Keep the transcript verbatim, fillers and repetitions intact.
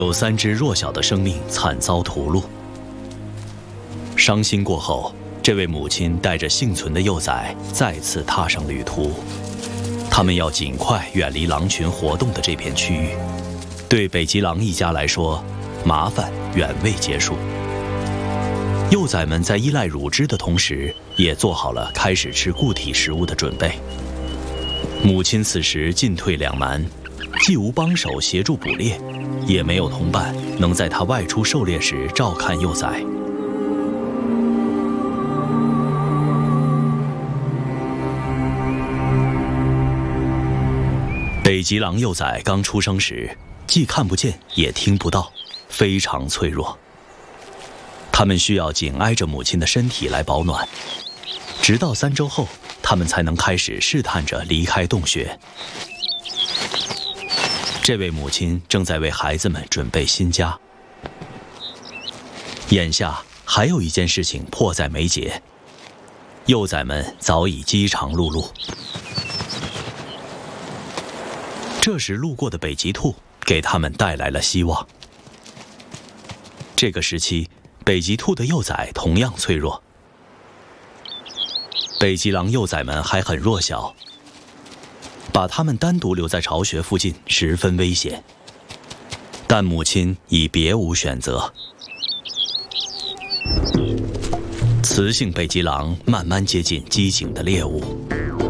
有三只弱小的生命惨遭屠戮。伤心过后，这位母亲带着幸存的幼崽再次踏上旅途。他们要尽快远离狼群活动的这片区域。对北极狼一家来说，麻烦远未结束。幼崽们在依赖乳汁的同时，也做好了开始吃固体食物的准备。母亲此时进退两难，既无帮手协助捕猎，也没有同伴能在她外出狩猎时照看幼崽。北极狼幼崽刚出生时，既看不见也听不到，非常脆弱。它们需要紧挨着母亲的身体来保暖，直到三周后，它们才能开始试探着离开洞穴。这位母亲正在为孩子们准备新家。眼下还有一件事情迫在眉睫，幼崽们早已饥肠辘辘。这时路过的北极兔给他们带来了希望。这个时期，北极兔的幼崽同样脆弱。北极狼幼崽们还很弱小，把它们单独留在巢穴附近十分危险。但母亲已别无选择。雌性北极狼慢慢接近机警的猎物，